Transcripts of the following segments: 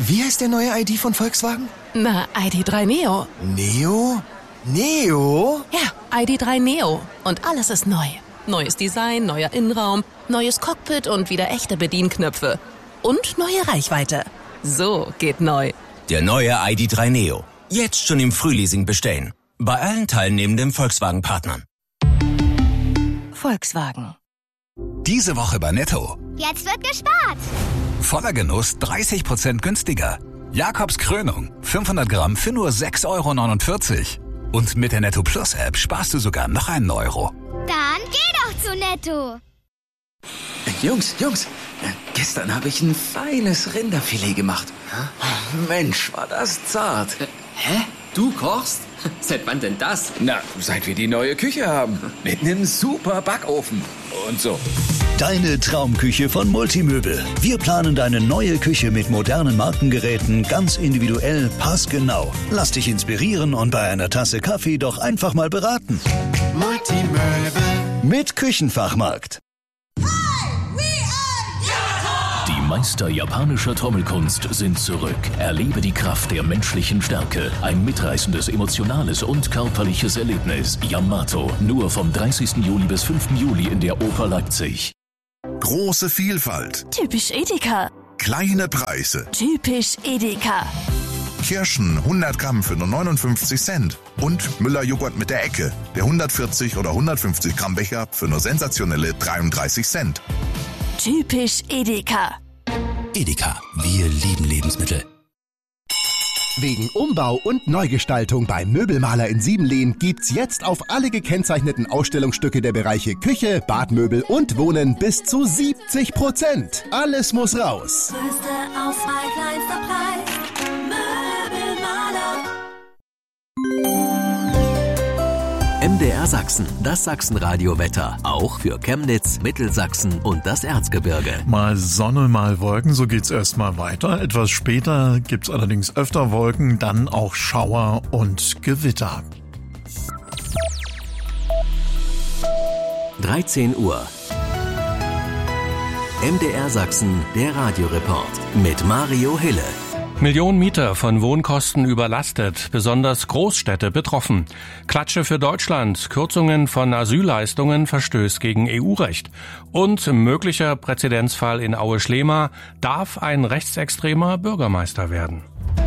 Wie heißt der neue ID von Volkswagen? Na, ID.3 Neo. Neo? Neo? Ja, ID.3 Neo. Und alles ist neu. Neues Design, neuer Innenraum, neues Cockpit und wieder echte Bedienknöpfe. Und neue Reichweite. So geht neu. Der neue ID.3 Neo. Jetzt schon im Frühleasing bestellen. Bei allen teilnehmenden Volkswagen-Partnern. Volkswagen. Diese Woche bei Netto. Jetzt wird gespart. Voller Genuss 30% günstiger. Jakobs Krönung. 500 Gramm für nur 6,49 €. Und mit der Netto Plus App sparst du sogar noch einen Euro. Dann geh doch zu Netto. Jungs, gestern habe ich ein feines Rinderfilet gemacht. Mensch, war das zart. Hä? Du kochst? Seit wann denn das? Na, seit wir die neue Küche haben. Mit einem super Backofen und so. Deine Traumküche von Multimöbel. Wir planen deine neue Küche mit modernen Markengeräten ganz individuell, passgenau. Lass dich inspirieren und bei einer Tasse Kaffee doch einfach mal beraten. Multimöbel. Mit Küchenfachmarkt. Die Meister japanischer Trommelkunst sind zurück. Erlebe die Kraft der menschlichen Stärke. Ein mitreißendes, emotionales und körperliches Erlebnis. Yamato. Nur vom 30. Juli bis 5. Juli in der Oper Leipzig. Große Vielfalt. Typisch Edeka. Kleine Preise. Typisch Edeka. Kirschen 100 Gramm für nur 59 Cent. Und Müller-Joghurt mit der Ecke. Der 140 oder 150 Gramm Becher für nur sensationelle 33 Cent. Typisch Edeka. Edeka. Wir lieben Lebensmittel. Wegen Umbau und Neugestaltung beim Möbelmaler in Siebenlehn gibt's jetzt auf alle gekennzeichneten Ausstellungsstücke der Bereiche Küche, Badmöbel und Wohnen bis zu 70%. Alles muss raus. Größte Auswahl, kleinster Preis. Möbelmaler. MDR Sachsen, das Sachsenradio-Wetter. Auch für Chemnitz, Mittelsachsen und das Erzgebirge. Mal Sonne, mal Wolken, so geht's erstmal weiter. Etwas später gibt's allerdings öfter Wolken, dann auch Schauer und Gewitter. 13 Uhr. MDR Sachsen, der Radioreport mit Mario Hille. Millionen Mieter von Wohnkosten überlastet, besonders Großstädte betroffen. Klatsche für Deutschland, Kürzungen von Asylleistungen, Verstößt gegen EU-Recht. Und möglicher Präzedenzfall in Aue-Schlema, darf ein rechtsextremer Bürgermeister werden.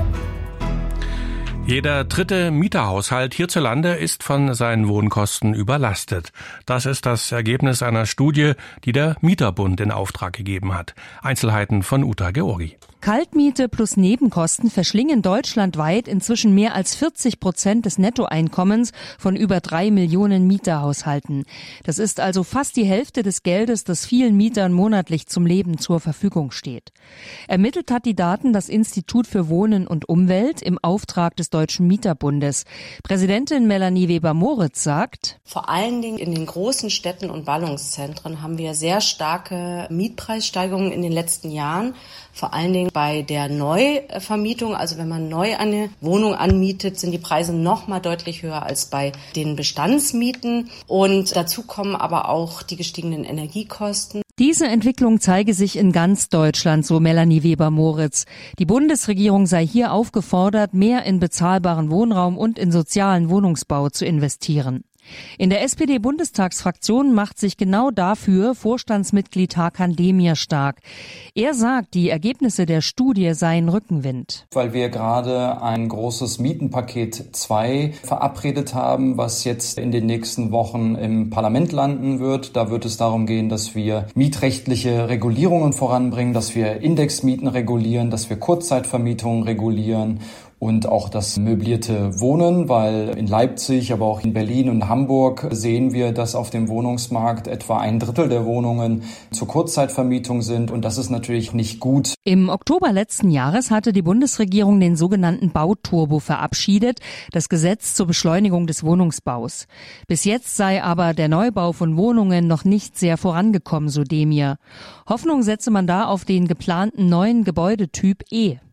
Jeder dritte Mieterhaushalt hierzulande ist von seinen Wohnkosten überlastet. Das ist das Ergebnis einer Studie, die der Mieterbund in Auftrag gegeben hat. Einzelheiten von Uta Georgi. Kaltmiete plus Nebenkosten verschlingen deutschlandweit inzwischen mehr als 40% des Nettoeinkommens von über 3 Millionen Mieterhaushalten. Das ist also fast die Hälfte des Geldes, das vielen Mietern monatlich zum Leben zur Verfügung steht. Ermittelt hat die Daten das Institut für Wohnen und Umwelt im Auftrag des Deutschen Mieterbundes. Präsidentin Melanie Weber-Moritz sagt: Vor allen Dingen in den großen Städten und Ballungszentren haben wir sehr starke Mietpreissteigerungen in den letzten Jahren. Vor allen Dingen bei der Neuvermietung, also wenn man neu eine Wohnung anmietet, sind die Preise noch mal deutlich höher als bei den Bestandsmieten. Und dazu kommen aber auch die gestiegenen Energiekosten. Diese Entwicklung zeige sich in ganz Deutschland, so Melanie Weber-Moritz. Die Bundesregierung sei hier aufgefordert, mehr in bezahlbaren Wohnraum und in sozialen Wohnungsbau zu investieren. In der SPD-Bundestagsfraktion macht sich genau dafür Vorstandsmitglied Hakan Demir stark. Er sagt, die Ergebnisse der Studie seien Rückenwind. Weil wir gerade ein großes Mietenpaket 2 verabredet haben, was jetzt in den nächsten Wochen im Parlament landen wird. Da wird es darum gehen, dass wir mietrechtliche Regulierungen voranbringen, dass wir Indexmieten regulieren, dass wir Kurzzeitvermietungen regulieren. Und auch das möblierte Wohnen, weil in Leipzig, aber auch in Berlin und Hamburg sehen wir, dass auf dem Wohnungsmarkt etwa 1/3 der Wohnungen zur Kurzzeitvermietung sind. Und das ist natürlich nicht gut. Im Oktober letzten Jahres hatte die Bundesregierung den sogenannten Bauturbo verabschiedet, das Gesetz zur Beschleunigung des Wohnungsbaus. Bis jetzt sei aber der Neubau von Wohnungen noch nicht sehr vorangekommen, so Demir. Hoffnung setze man da auf den geplanten neuen Gebäudetyp E.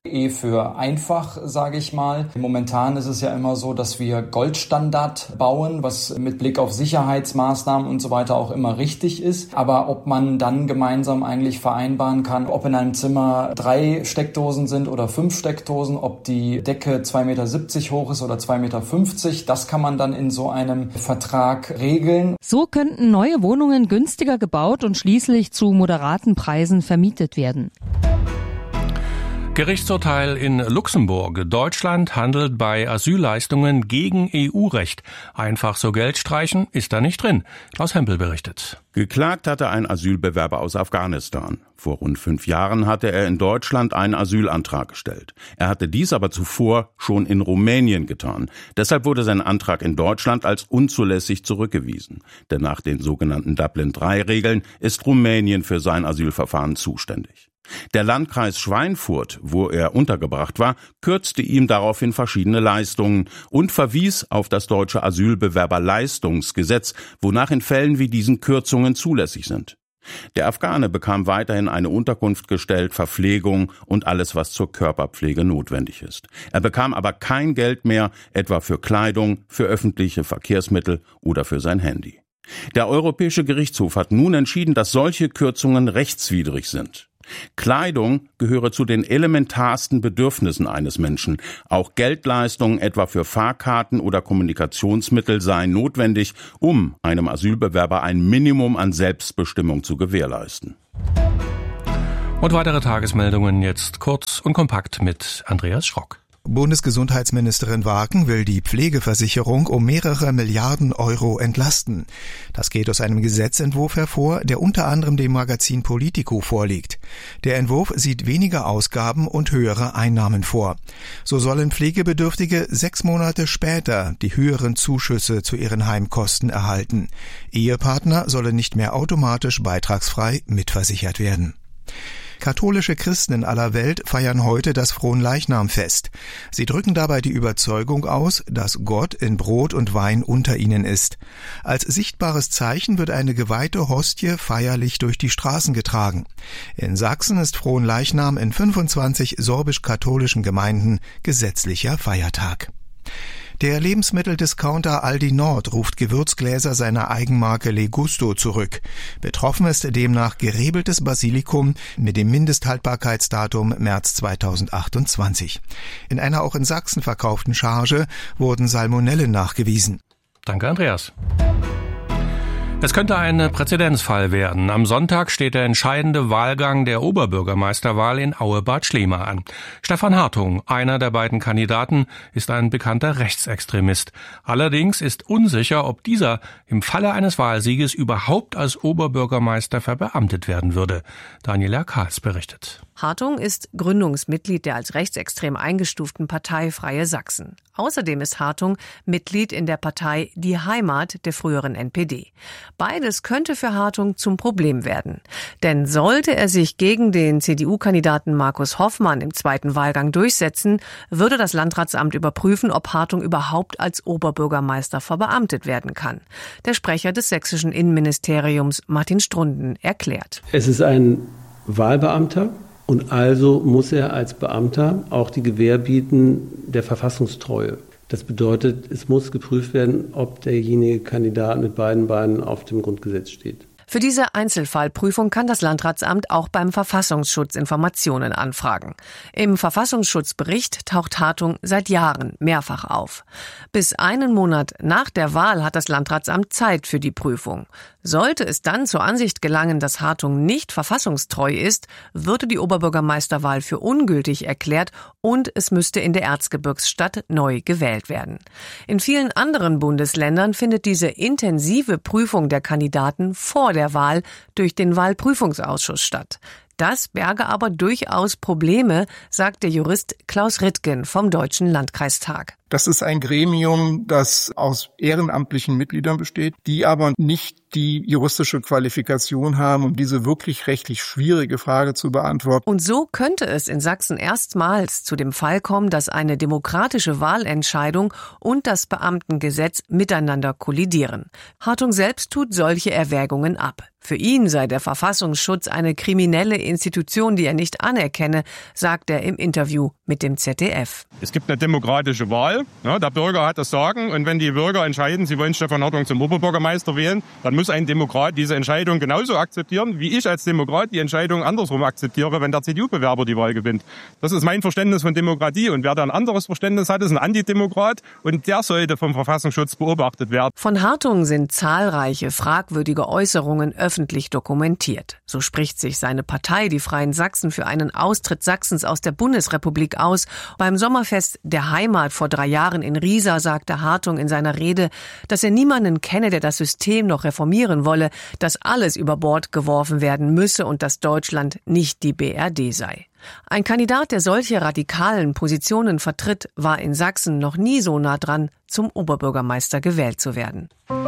Für einfach, sage ich mal. Momentan ist es ja immer so, dass wir Goldstandard bauen, was mit Blick auf Sicherheitsmaßnahmen und so weiter auch immer richtig ist. Aber ob man dann gemeinsam eigentlich vereinbaren kann, ob in einem Zimmer 3 Steckdosen sind oder 5 Steckdosen, ob die Decke 2,70 Meter hoch ist oder 2,50 Meter, das kann man dann in so einem Vertrag regeln. So könnten neue Wohnungen günstiger gebaut und schließlich zu moderaten Preisen vermietet werden. Gerichtsurteil in Luxemburg. Deutschland handelt bei Asylleistungen gegen EU-Recht. Einfach so Geld streichen ist da nicht drin. Klaus Hempel berichtet. Geklagt hatte ein Asylbewerber aus Afghanistan. Vor rund 5 Jahren hatte er in Deutschland einen Asylantrag gestellt. Er hatte dies aber zuvor schon in Rumänien getan. Deshalb wurde sein Antrag in Deutschland als unzulässig zurückgewiesen. Denn nach den sogenannten Dublin-III-Regeln ist Rumänien für sein Asylverfahren zuständig. Der Landkreis Schweinfurt, wo er untergebracht war, kürzte ihm daraufhin verschiedene Leistungen und verwies auf das deutsche Asylbewerberleistungsgesetz, wonach in Fällen wie diesen Kürzungen zulässig sind. Der Afghane bekam weiterhin eine Unterkunft gestellt, Verpflegung und alles, was zur Körperpflege notwendig ist. Er bekam aber kein Geld mehr, etwa für Kleidung, für öffentliche Verkehrsmittel oder für sein Handy. Der Europäische Gerichtshof hat nun entschieden, dass solche Kürzungen rechtswidrig sind. Kleidung gehöre zu den elementarsten Bedürfnissen eines Menschen. Auch Geldleistungen etwa für Fahrkarten oder Kommunikationsmittel seien notwendig, um einem Asylbewerber ein Minimum an Selbstbestimmung zu gewährleisten. Und weitere Tagesmeldungen jetzt kurz und kompakt mit Andreas Schrock. Bundesgesundheitsministerin Wagen will die Pflegeversicherung um mehrere Milliarden Euro entlasten. Das geht aus einem Gesetzentwurf hervor, der unter anderem dem Magazin Politico vorliegt. Der Entwurf sieht weniger Ausgaben und höhere Einnahmen vor. So sollen Pflegebedürftige 6 Monate später die höheren Zuschüsse zu ihren Heimkosten erhalten. Ehepartner sollen nicht mehr automatisch beitragsfrei mitversichert werden. Katholische Christen in aller Welt feiern heute das Fronleichnamfest. Sie drücken dabei die Überzeugung aus, dass Gott in Brot und Wein unter ihnen ist. Als sichtbares Zeichen wird eine geweihte Hostie feierlich durch die Straßen getragen. In Sachsen ist Fronleichnam in 25 sorbisch-katholischen Gemeinden gesetzlicher Feiertag. Der Lebensmitteldiscounter Aldi Nord ruft Gewürzgläser seiner Eigenmarke Le Gusto zurück. Betroffen ist demnach gerebeltes Basilikum mit dem Mindesthaltbarkeitsdatum März 2028. In einer auch in Sachsen verkauften Charge wurden Salmonellen nachgewiesen. Danke, Andreas. Es könnte ein Präzedenzfall werden. Am Sonntag steht der entscheidende Wahlgang der Oberbürgermeisterwahl in Aue-Bad Schlema an. Stefan Hartung, einer der beiden Kandidaten, ist ein bekannter Rechtsextremist. Allerdings ist unsicher, ob dieser im Falle eines Wahlsieges überhaupt als Oberbürgermeister verbeamtet werden würde. Daniela Kahls berichtet. Hartung ist Gründungsmitglied der als rechtsextrem eingestuften Partei Freie Sachsen. Außerdem ist Hartung Mitglied in der Partei Die Heimat der früheren NPD. Beides könnte für Hartung zum Problem werden. Denn sollte er sich gegen den CDU-Kandidaten Markus Hoffmann im zweiten Wahlgang durchsetzen, würde das Landratsamt überprüfen, ob Hartung überhaupt als Oberbürgermeister verbeamtet werden kann. Der Sprecher des sächsischen Innenministeriums, Martin Strunden, erklärt. Es ist ein Wahlbeamter. Und also muss er als Beamter auch die Gewähr bieten der Verfassungstreue. Das bedeutet, es muss geprüft werden, ob derjenige Kandidat mit beiden Beinen auf dem Grundgesetz steht. Für diese Einzelfallprüfung kann das Landratsamt auch beim Verfassungsschutz Informationen anfragen. Im Verfassungsschutzbericht taucht Hartung seit Jahren mehrfach auf. Bis einen Monat nach der Wahl hat das Landratsamt Zeit für die Prüfung. Sollte es dann zur Ansicht gelangen, dass Hartung nicht verfassungstreu ist, würde die Oberbürgermeisterwahl für ungültig erklärt und es müsste in der Erzgebirgsstadt neu gewählt werden. In vielen anderen Bundesländern findet diese intensive Prüfung der Kandidaten vor der Wahl durch den Wahlprüfungsausschuss statt. Das berge aber durchaus Probleme, sagt der Jurist Klaus Rittgen vom Deutschen Landkreistag. Das ist ein Gremium, das aus ehrenamtlichen Mitgliedern besteht, die aber nicht die juristische Qualifikation haben, um diese wirklich rechtlich schwierige Frage zu beantworten. Und so könnte es in Sachsen erstmals zu dem Fall kommen, dass eine demokratische Wahlentscheidung und das Beamtengesetz miteinander kollidieren. Hartung selbst tut solche Erwägungen ab. Für ihn sei der Verfassungsschutz eine kriminelle Institution, die er nicht anerkenne, sagt er im Interview mit dem ZDF. Es gibt eine demokratische Wahl, der Bürger hat das Sagen, und wenn die Bürger entscheiden, sie wollen Stefan Hartung zum Oberbürgermeister wählen, dann muss ein Demokrat diese Entscheidung genauso akzeptieren, wie ich als Demokrat die Entscheidung andersrum akzeptiere, wenn der CDU-Bewerber die Wahl gewinnt. Das ist mein Verständnis von Demokratie, und wer da ein anderes Verständnis hat, ist ein Antidemokrat, und der sollte vom Verfassungsschutz beobachtet werden. Von Hartung sind zahlreiche fragwürdige Äußerungen öffentlich dokumentiert. So spricht sich seine Partei, die Freien Sachsen, für einen Austritt Sachsens aus der Bundesrepublik aus. Beim Sommerfest der Heimat vor 3 Jahren in Riesa sagte Hartung in seiner Rede, dass er niemanden kenne, der das System noch reformieren wolle, dass alles über Bord geworfen werden müsse und dass Deutschland nicht die BRD sei. Ein Kandidat, der solche radikalen Positionen vertritt, war in Sachsen noch nie so nah dran, zum Oberbürgermeister gewählt zu werden.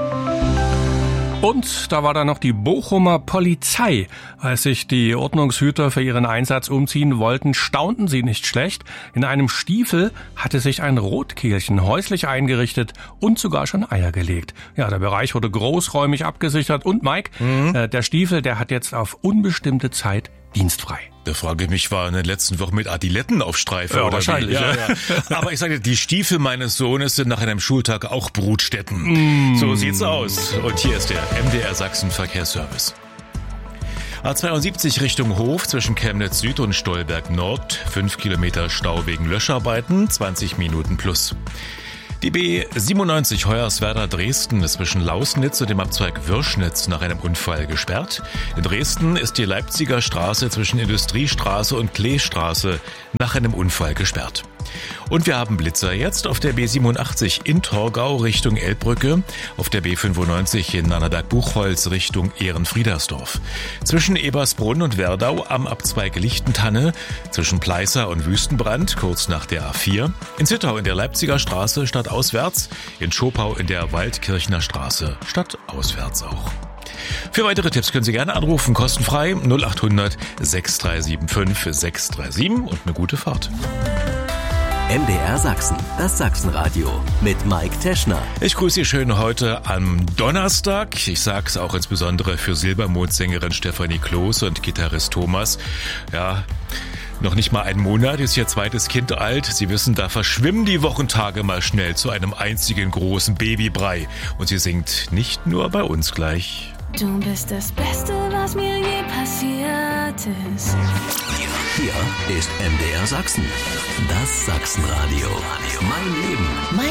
Und da war dann noch die Bochumer Polizei. Als sich die Ordnungshüter für ihren Einsatz umziehen wollten, staunten sie nicht schlecht. In einem Stiefel hatte sich ein Rotkehlchen häuslich eingerichtet und sogar schon Eier gelegt. Ja, der Bereich wurde großräumig abgesichert. Und Mike, der Stiefel, der hat jetzt auf unbestimmte Zeit dienstfrei. Da frage ich mich, war in den letzten Wochen mit Adiletten auf Streife? Ja, oder wahrscheinlich. Ja. Aber ich sage dir, die Stiefel meines Sohnes sind nach einem Schultag auch Brutstätten. So sieht's aus. Und hier ist der MDR Sachsen Verkehrsservice. A72 Richtung Hof zwischen Chemnitz Süd und Stolberg Nord. 5 Kilometer Stau wegen Löscharbeiten, 20 Minuten plus. Die B97 Hoyerswerda Dresden ist zwischen Lausnitz und dem Abzweig Würschnitz nach einem Unfall gesperrt. In Dresden ist die Leipziger Straße zwischen Industriestraße und Kleestraße nach einem Unfall gesperrt. Und wir haben Blitzer jetzt auf der B87 in Torgau Richtung Elbbrücke, auf der B95 in Annaberg-Buchholz Richtung Ehrenfriedersdorf. Zwischen Ebersbrunn und Werdau am Abzweig Lichtentanne, zwischen Pleißer und Wüstenbrand kurz nach der A4, in Zittau in der Leipziger Straße stadtauswärts, in Schopau in der Waldkirchner Straße stadtauswärts auch. Für weitere Tipps können Sie gerne anrufen, kostenfrei 0800 6375 637 und eine gute Fahrt. MDR Sachsen, das Sachsenradio mit Mike Teschner. Ich grüße Sie schön heute am Donnerstag. Ich sage es auch insbesondere für Silbermondsängerin Stefanie Kloß und Gitarrist Thomas. Ja, noch nicht mal einen Monat ist ihr zweites Kind alt. Sie wissen, da verschwimmen die Wochentage mal schnell zu einem einzigen großen Babybrei. Und sie singt nicht nur bei uns gleich. Du bist das Beste, was mir je passiert ist. Hier ist MDR Sachsen, das Sachsenradio. Mein Leben,